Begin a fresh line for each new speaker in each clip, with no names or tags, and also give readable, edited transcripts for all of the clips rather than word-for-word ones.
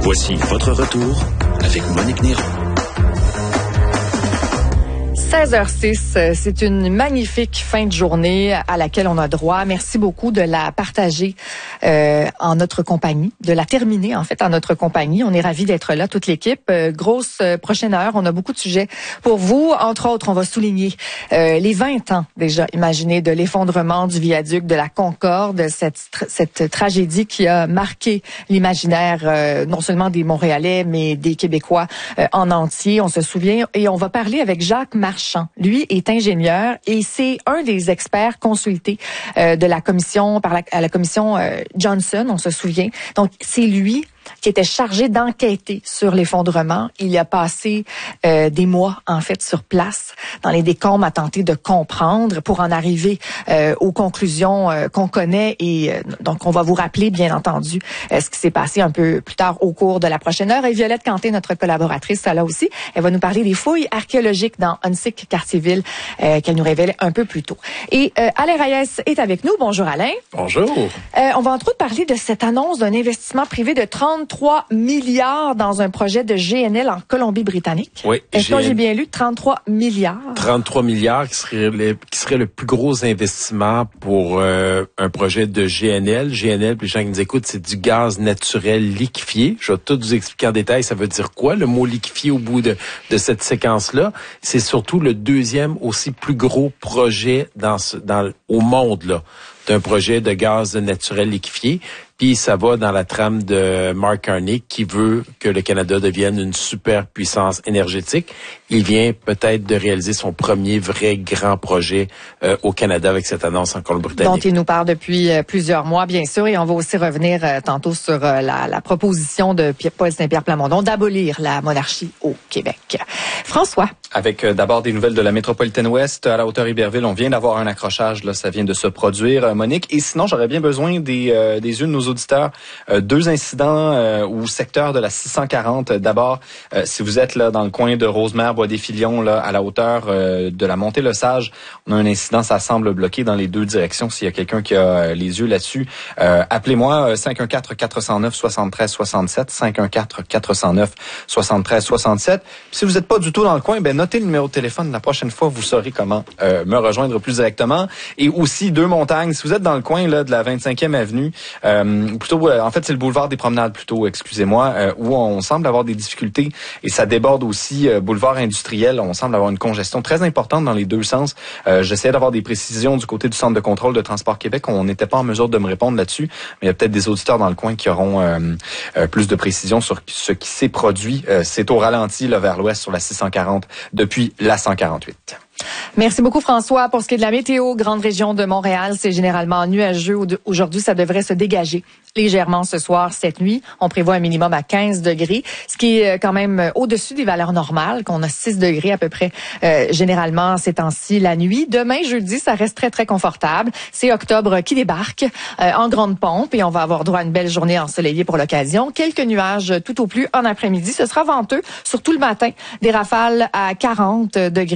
Voici votre retour avec Monique Néron.
16h06, c'est une magnifique fin de journée à laquelle on a droit. Merci beaucoup de la partager en notre compagnie, de la terminer en fait en notre compagnie. On est ravis d'être là, toute l'équipe. Grosse prochaine heure, on a beaucoup de sujets pour vous. Entre autres, on va souligner les 20 ans déjà, imaginez, de l'effondrement du viaduc de la Concorde, cette tragédie qui a marqué l'imaginaire non seulement des Montréalais, mais des Québécois en entier. On se souvient et on va parler avec Jacques Marchand. Lui est ingénieur et c'est un des experts consultés de la commission à la commission Johnson, on se souvient. Donc c'est lui qui était chargé d'enquêter sur l'effondrement. Il a passé des mois, en fait, sur place, dans les décombres, à tenter de comprendre pour en arriver aux conclusions qu'on connaît. Et donc, on va vous rappeler, bien entendu, ce qui s'est passé un peu plus tard au cours de la prochaine heure. Et Violette Canté, notre collaboratrice, là aussi, elle va nous parler des fouilles archéologiques dans Huntsic, Cartierville, qu'elle nous révélait un peu plus tôt. Et Alain Reyes est avec nous. Bonjour, Alain.
Bonjour.
On va entre autres parler de cette annonce d'un investissement privé de 33 milliards dans un projet de GNL en Colombie-Britannique.
Oui.
Est-ce que j'ai bien lu? 33 milliards?
33 milliards qui serait le plus gros investissement pour un projet de GNL. GNL, pour les gens qui nous écoutent, c'est du gaz naturel liquéfié. Je vais tout vous expliquer en détail, ça veut dire quoi, le mot liquéfié au bout de cette séquence-là. C'est surtout le deuxième aussi plus gros projet au monde, là, d'un projet de gaz naturel liquéfié. Puis ça va dans la trame de Mark Carney qui veut que le Canada devienne une superpuissance énergétique. Il vient peut-être de réaliser son premier vrai grand projet au Canada avec cette annonce en Colombie-Britannique.
Dont il nous parle depuis plusieurs mois, bien sûr. Et on va aussi revenir tantôt sur la proposition de Paul Saint-Pierre Plamondon d'abolir la monarchie au Québec. François.
Avec d'abord des nouvelles de la métropolitaine ouest à la hauteur Iberville. On vient d'avoir un accrochage, là, ça vient de se produire, Monique. Et sinon, j'aurais bien besoin des yeux de nos auditeurs. Deux incidents au secteur de la 640. D'abord, si vous êtes là dans le coin de Rosemère, Bois-des-Filions, là à la hauteur de la montée Le Sage, on a un incident, ça semble bloqué dans les deux directions. S'il y a quelqu'un qui a les yeux là-dessus, appelez-moi 514-409-7367, 514-409-7367. Si vous n'êtes pas du tout dans le coin, notez le numéro de téléphone. La prochaine fois, vous saurez comment me rejoindre plus directement. Et aussi, Deux-Montagnes, si vous êtes dans le coin là de la 25e avenue, en fait, c'est le boulevard des Promenades plutôt, excusez-moi, où on semble avoir des difficultés et ça déborde aussi boulevard industriel. On semble avoir une congestion très importante dans les deux sens. J'essaie d'avoir des précisions du côté du Centre de contrôle de Transport Québec. On n'était pas en mesure de me répondre là-dessus, mais il y a peut-être des auditeurs dans le coin qui auront plus de précisions sur ce qui s'est produit. C'est au ralenti là, vers l'ouest sur la 640 depuis la 148.
Merci beaucoup, François. Pour ce qui est de la météo, grande région de Montréal, c'est généralement nuageux. Aujourd'hui, ça devrait se dégager légèrement ce soir, cette nuit. On prévoit un minimum à 15 degrés, ce qui est quand même au-dessus des valeurs normales, qu'on a 6 degrés à peu près généralement ces temps-ci la nuit. Demain, jeudi, ça reste très, très confortable. C'est octobre qui débarque en grande pompe et on va avoir droit à une belle journée ensoleillée pour l'occasion. Quelques nuages tout au plus en après-midi. Ce sera venteux, surtout le matin. Des rafales à 40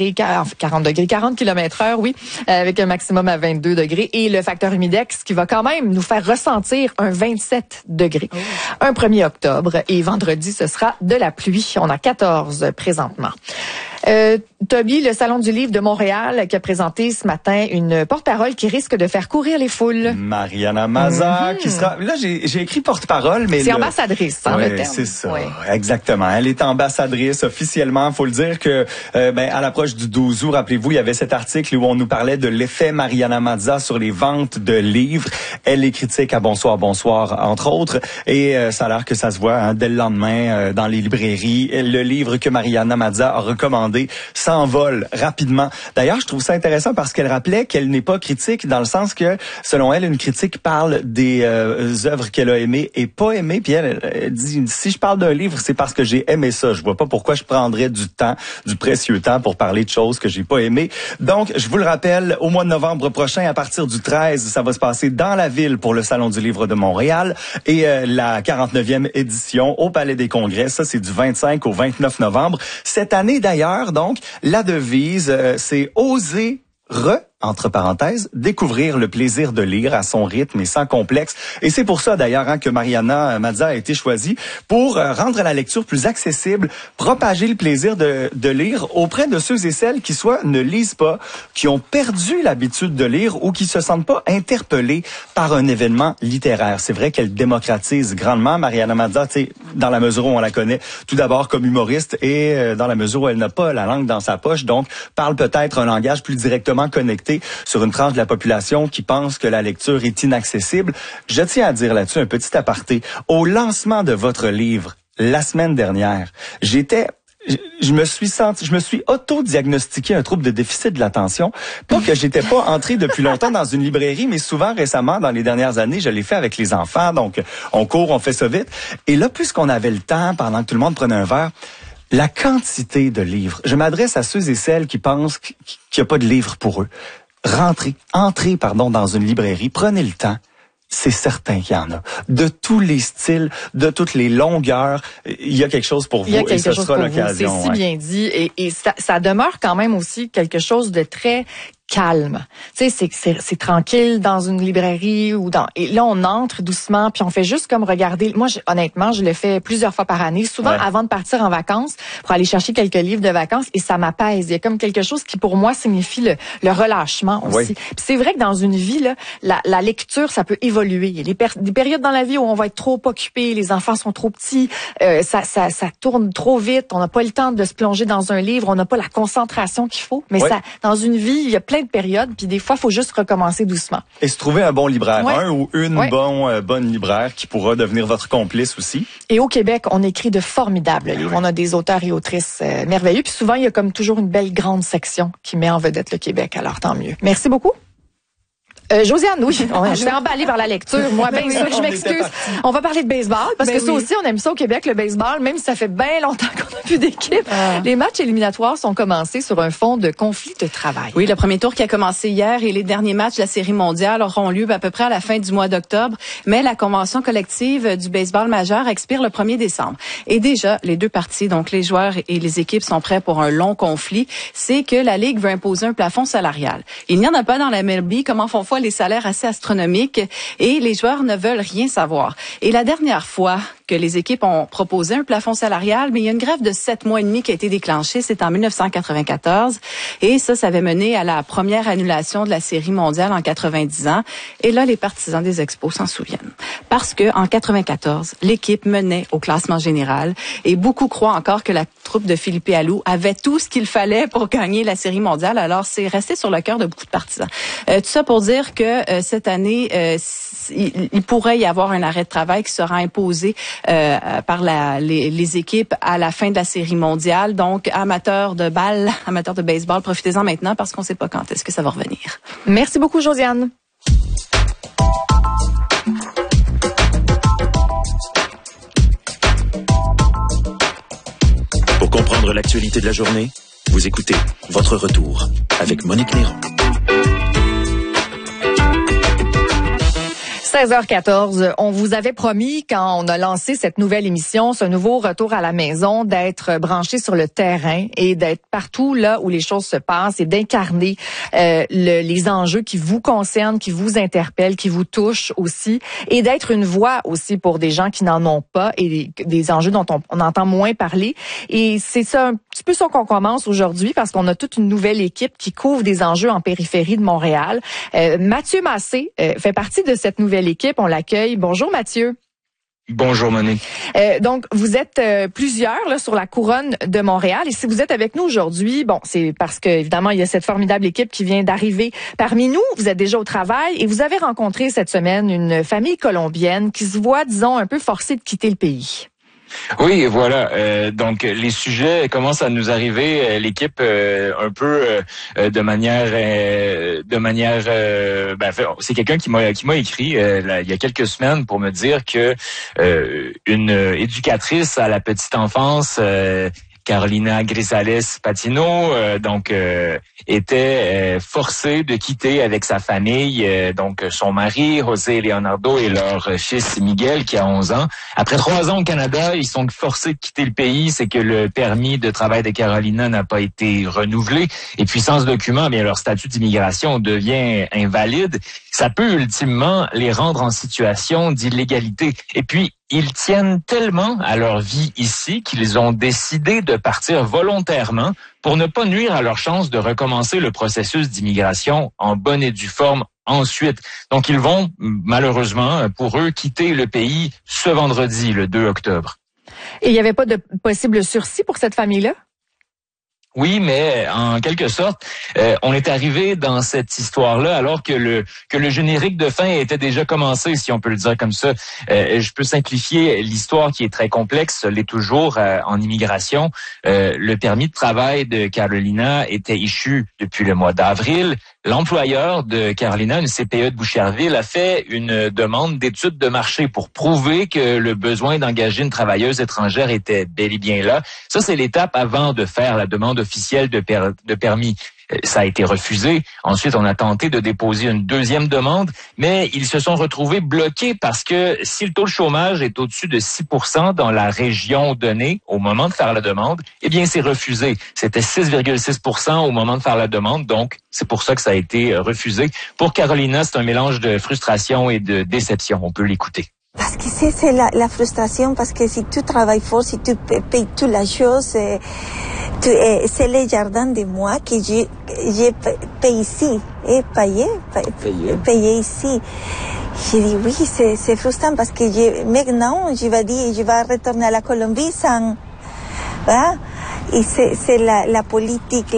km/h, oui, avec un maximum à 22 degrés. Et le facteur humidex qui va quand même nous faire ressentir un 27 degrés. Oh. Un 1er octobre. Et vendredi, ce sera de la pluie. On a 14 présentement. Toby, le Salon du Livre de Montréal, qui a présenté ce matin une porte-parole qui risque de faire courir les foules.
Mariana Maza, qui sera... Là, j'ai écrit porte-parole, mais...
C'est ambassadrice, hein, le terme.
C'est ça, exactement. Elle est ambassadrice officiellement. Faut le dire que, à l'approche du 12 août, rappelez-vous, il y avait cet article où on nous parlait de l'effet Mariana Maza sur les ventes de livres. Elle les critique à Bonsoir, entre autres. Et ça a l'air que ça se voit dès le lendemain dans les librairies. Le livre que Mariana Maza a recommandé s'envole rapidement. D'ailleurs, je trouve ça intéressant parce qu'elle rappelait qu'elle n'est pas critique dans le sens que, selon elle, une critique parle des œuvres qu'elle a aimées et pas aimées. Puis elle dit, si je parle d'un livre, c'est parce que j'ai aimé ça. Je vois pas pourquoi je prendrais du précieux temps pour parler de choses que j'ai pas aimées. Donc, je vous le rappelle, au mois de novembre prochain, à partir du 13, ça va se passer dans la ville pour le Salon du Livre de Montréal et la 49e édition au Palais des Congrès. Ça, c'est du 25 au 29 novembre. Cette année, d'ailleurs, donc, la devise, c'est « Oser entre parenthèses, découvrir le plaisir de lire à son rythme et sans complexe. Et c'est pour ça d'ailleurs que Mariana Mazza a été choisie pour rendre la lecture plus accessible, propager le plaisir de lire auprès de ceux et celles qui soit ne lisent pas, qui ont perdu l'habitude de lire ou qui se sentent pas interpellés par un événement littéraire. C'est vrai qu'elle démocratise grandement Mariana Mazza, tu sais, dans la mesure où on la connaît tout d'abord comme humoriste et dans la mesure où elle n'a pas la langue dans sa poche, donc parle peut-être un langage plus directement connecté sur une tranche de la population qui pense que la lecture est inaccessible. Je tiens à dire là-dessus un petit aparté. Au lancement de votre livre, la semaine dernière, je me suis auto-diagnostiqué un trouble de déficit de l'attention. Pas que j'étais pas entré depuis longtemps dans une librairie, mais souvent récemment, dans les dernières années, je l'ai fait avec les enfants. Donc, on court, on fait ça vite. Et là, puisqu'on avait le temps, pendant que tout le monde prenait un verre, la quantité de livres. Je m'adresse à ceux et celles qui pensent qu'il n'y a pas de livres pour eux. Entrez dans une librairie, prenez le temps. C'est certain qu'il y en a. De tous les styles, de toutes les longueurs, il y a quelque chose pour vous et ce sera l'occasion.
C'est si bien dit. Et ça demeure quand même aussi quelque chose de très calme. Tu sais, c'est tranquille dans une librairie et là on entre doucement puis on fait juste comme regarder. Moi honnêtement, je le fais plusieurs fois par année, souvent avant de partir en vacances pour aller chercher quelques livres de vacances et ça m'apaise. Il y a comme quelque chose qui pour moi signifie le relâchement aussi. Puis c'est vrai que dans une vie là, la lecture ça peut évoluer. Il y a des périodes dans la vie où on va être trop occupé, les enfants sont trop petits, ça tourne trop vite, on n'a pas le temps de se plonger dans un livre, on n'a pas la concentration qu'il faut. Mais ça, dans une vie, il y a plein de périodes, puis des fois, il faut juste recommencer doucement.
Et se trouver un bon libraire, un ou une bonne libraire qui pourra devenir votre complice aussi.
Et au Québec, on écrit de formidables livres. On a des auteurs et autrices merveilleux, puis souvent, il y a comme toujours une belle grande section qui met en vedette le Québec, alors tant mieux. Merci beaucoup. Josiane, oui, je vais emballer par la lecture. Moi, bien sûr, je m'excuse. On va parler de baseball, parce que ça aussi, on aime ça au Québec, le baseball, même si ça fait bien longtemps qu'on n'a plus d'équipe. Les matchs éliminatoires sont commencés sur un fond de conflit de travail.
Oui, le premier tour qui a commencé hier et les derniers matchs de la Série mondiale auront lieu à peu près à la fin du mois d'octobre, mais la convention collective du baseball majeur expire le 1er décembre. Et déjà, les deux parties, donc les joueurs et les équipes, sont prêts pour un long conflit. C'est que la Ligue veut imposer un plafond salarial. Il n'y en a pas dans la MLB, comment font les salaires assez astronomiques et les joueurs ne veulent rien savoir. Et la dernière fois que les équipes ont proposé un plafond salarial, mais il y a une grève de 7 mois et demi qui a été déclenchée, c'est en 1994 et ça avait mené à la première annulation de la Série mondiale en 90 ans. Et là, les partisans des Expos s'en souviennent. Parce que en 94, l'équipe menait au classement général et beaucoup croient encore que la troupe de Philippe Alou avait tout ce qu'il fallait pour gagner la Série mondiale. Alors, c'est resté sur le cœur de beaucoup de partisans. Tout ça pour dire que cette année, il pourrait y avoir un arrêt de travail qui sera imposé par les équipes à la fin de la Série mondiale. Donc, amateurs de balle, amateurs de baseball, profitez-en maintenant parce qu'on ne sait pas quand est-ce que ça va revenir.
Merci beaucoup, Josiane.
Pour comprendre l'actualité de la journée, vous écoutez Votre Retour avec Monique Néron.
16h14, on vous avait promis quand on a lancé cette nouvelle émission, ce nouveau retour à la maison, d'être branché sur le terrain et d'être partout là où les choses se passent et d'incarner les enjeux qui vous concernent, qui vous interpellent, qui vous touchent aussi et d'être une voix aussi pour des gens qui n'en ont pas et des enjeux dont on entend moins parler. Et c'est ça un petit peu ça qu'on commence aujourd'hui parce qu'on a toute une nouvelle équipe qui couvre des enjeux en périphérie de Montréal. Mathieu Massé fait partie de cette nouvelle équipe. On l'accueille. Bonjour Mathieu.
Bonjour Monique.
Donc vous êtes plusieurs là sur la couronne de Montréal et si vous êtes avec nous aujourd'hui, bon, c'est parce que évidemment il y a cette formidable équipe qui vient d'arriver parmi nous. Vous êtes déjà au travail et vous avez rencontré cette semaine une famille colombienne qui se voit, disons, un peu forcée de quitter le pays.
Oui, voilà. Donc les sujets commencent à nous arriver. L'équipe un peu de manière. C'est quelqu'un qui m'a écrit il y a quelques semaines pour me dire que une éducatrice à la petite enfance Carolina Grisales-Patino, était forcée de quitter avec sa famille, donc son mari, José Leonardo, et leur fils Miguel, qui a 11 ans. Après 3 ans au Canada, ils sont forcés de quitter le pays. C'est que le permis de travail de Carolina n'a pas été renouvelé. Et puis, sans ce document, bien, leur statut d'immigration devient invalide. Ça peut ultimement les rendre en situation d'illégalité. Et puis, ils tiennent tellement à leur vie ici qu'ils ont décidé de partir volontairement pour ne pas nuire à leur chance de recommencer le processus d'immigration en bonne et due forme ensuite. Donc, ils vont, malheureusement, pour eux, quitter le pays ce vendredi, le 2 octobre.
Et il n'y avait pas de possible sursis pour cette famille-là?
Oui, mais en quelque sorte, on est arrivé dans cette histoire-là alors que le générique de fin était déjà commencé, si on peut le dire comme ça. Je peux simplifier l'histoire qui est très complexe, l'est toujours en immigration. Le permis de travail de Carolina était issu depuis le mois d'avril. L'employeur de Carolina, une CPE de Boucherville, a fait une demande d'étude de marché pour prouver que le besoin d'engager une travailleuse étrangère était bel et bien là. Ça, c'est l'étape avant de faire la demande officielle de permis. Ça a été refusé. Ensuite, on a tenté de déposer une deuxième demande, mais ils se sont retrouvés bloqués parce que si le taux de chômage est au-dessus de 6% dans la région donnée au moment de faire la demande, eh bien, c'est refusé. C'était 6,6% au moment de faire la demande, donc c'est pour ça que ça a été refusé. Pour Carolina, c'est un mélange de frustration et de déception. On peut l'écouter.
Parce que c'est la frustration, parce que si tu travailles fort, si tu payes toutes les choses, c'est les jardins de moi que j'ai payé ici, et payé ici. J'ai dit oui, c'est frustrant parce que maintenant, je vais dire, je vais retourner à la Colombie sans, voilà. Et c'est la politique,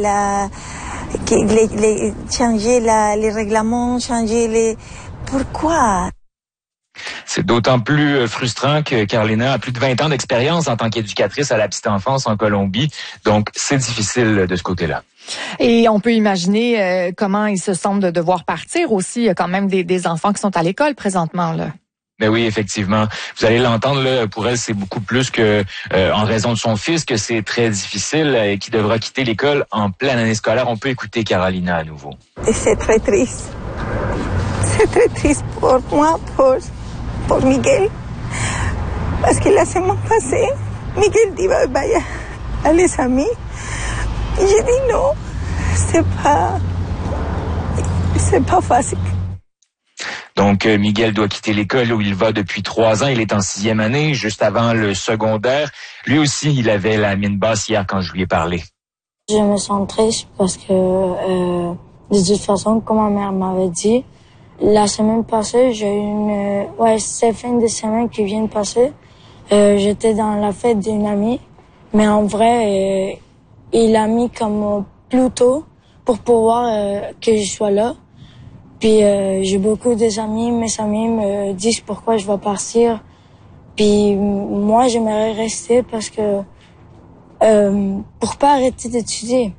changer les règlements, changer les, pourquoi?
C'est d'autant plus frustrant que Carolina a plus de 20 ans d'expérience en tant qu'éducatrice à la petite enfance en Colombie. Donc, c'est difficile de ce côté-là.
Et on peut imaginer comment ils se sentent de devoir partir aussi. Il y a quand même des enfants qui sont à l'école présentement, là.
Mais oui, effectivement. Vous allez l'entendre, là, pour elle, c'est beaucoup plus que en raison de son fils que c'est très difficile et qu'il devra quitter l'école en pleine année scolaire. On peut écouter Carolina à nouveau.
C'est très triste. C'est très triste pour moi, pour Miguel. Parce que la semaine passée, Miguel dit vaya à les amis. Et j'ai dit non, c'est pas facile.
Donc, Miguel doit quitter l'école où il va depuis 3 ans. Il est en 6e année, juste avant le secondaire. Lui aussi, il avait la mine basse hier quand je lui ai parlé.
Je me sens triste parce que, de toute façon, comme ma mère m'avait dit, la semaine passée, j'ai eu c'est fin de semaine qui vient de passer. J'étais dans la fête d'une amie, mais en vrai, il a mis comme plus tôt pour pouvoir que je sois là. Puis j'ai beaucoup d'amis, mes amis me disent pourquoi je vais partir. Puis moi, j'aimerais rester parce que pour pas arrêter d'étudier.